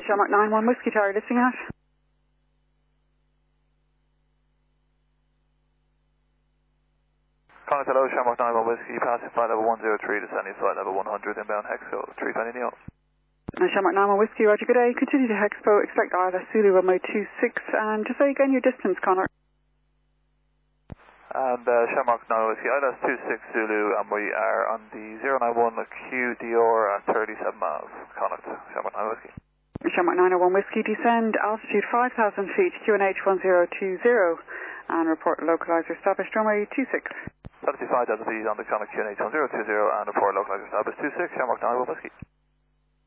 Shamrock 9-1 Whiskey Tower, listening out. Connor, hello, Shamrock 9-1 Whiskey, passing flight level 103, descending flight level 100, inbound Hexo, 320 Neil. Shamrock 9-1 Whiskey, roger, good day. Continue to Hexpo, expect ILS Zulu runway 26, and just say again your distance, Connor. And Shamrock 9 Whiskey, ILS 26 Zulu, and we are on the 091 QDR at 37 miles. Connor, Shamrock 9 Whiskey. Shamrock 901 Whiskey, descend altitude 5,000 feet, QNH 1020, and report localizer established runway 26. 75 Delta V on the Connor QNH 1020, and report localizer established 26, Shamrock 9 Whiskey.